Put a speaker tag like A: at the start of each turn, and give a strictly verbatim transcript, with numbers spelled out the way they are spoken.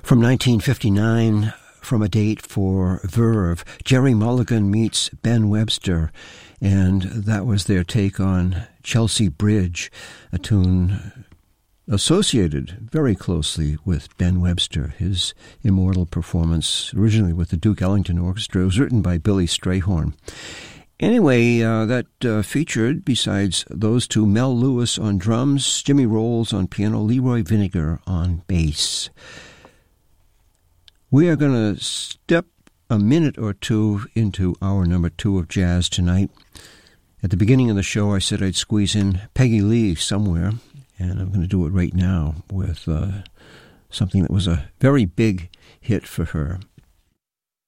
A: From nineteen fifty-nine, from a date for Verve, Gerry Mulligan meets Ben Webster, and that was their take on Chelsea Bridge, a tune associated very closely with Ben Webster, his immortal performance, originally with the Duke Ellington Orchestra. It was written by Billy Strayhorn. Anyway, uh, that uh, featured, besides those two, Mel Lewis on drums, Jimmy Rolls on piano, Leroy Vinegar on bass. We are going to step a minute or two into hour number two of jazz tonight. At the beginning of the show, I said I'd squeeze in Peggy Lee somewhere, and I'm going to do it right now with uh, something that was a very big hit for her.